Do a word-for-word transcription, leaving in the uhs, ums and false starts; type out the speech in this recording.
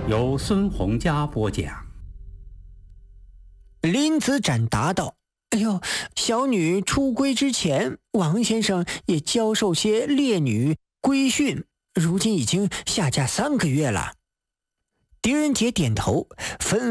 由孙洪佳播讲。 林子展答道：哎呦，小女出归之前，王先生也教授些烈女规训，如今已经下嫁三个月了。狄仁杰点头，分